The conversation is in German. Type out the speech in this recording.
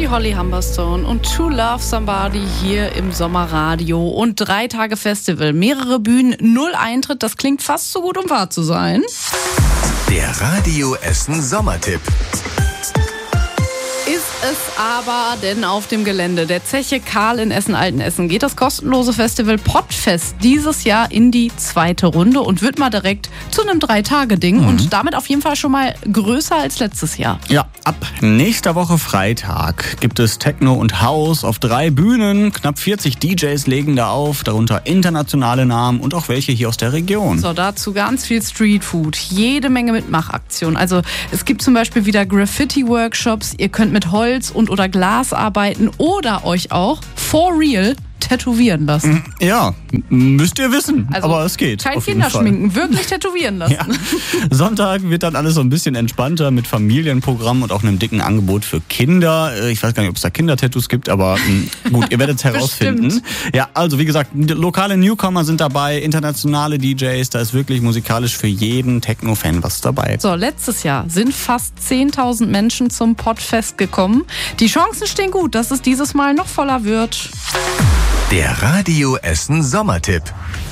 Holly Humberstone und To Love Somebody hier im Sommerradio. Und 3 Tage Festival, mehrere Bühnen, 0 Eintritt. Das klingt fast so gut, um wahr zu sein. Der Radio Essen Sommertipp. Ist es aber denn auf dem Gelände der Zeche Karl in Essen-Altenessen geht das kostenlose Festival Podfest dieses Jahr in die 2. Runde und wird mal direkt zu einem 3-Tage-Ding und damit auf jeden Fall schon mal größer als letztes Jahr. Ja, ab nächster Woche Freitag gibt es Techno und House auf 3 Bühnen. Knapp 40 DJs legen da auf, darunter internationale Namen und auch welche hier aus der Region. So, dazu ganz viel Streetfood, jede Menge Mitmachaktionen. Also es gibt zum Beispiel wieder Graffiti-Workshops, ihr könnt mit Holz und oder Glas arbeiten oder euch auch for real tätowieren lassen. Ja, müsst ihr wissen, Also aber es geht. Kein auf jeden Fall. Kinderschminken, wirklich tätowieren lassen. Ja. Sonntag wird dann alles so ein bisschen entspannter mit Familienprogramm und auch einem dicken Angebot für Kinder. Ich weiß gar nicht, ob es da Kindertattoos gibt, aber gut, ihr werdet es herausfinden. Ja, also wie gesagt, lokale Newcomer sind dabei, internationale DJs, da ist wirklich musikalisch für jeden Techno-Fan was dabei. So, letztes Jahr sind fast 10.000 Menschen zum Podfest gekommen. Die Chancen stehen gut, dass es dieses Mal noch voller wird. Der Radio Essen Sommertipp.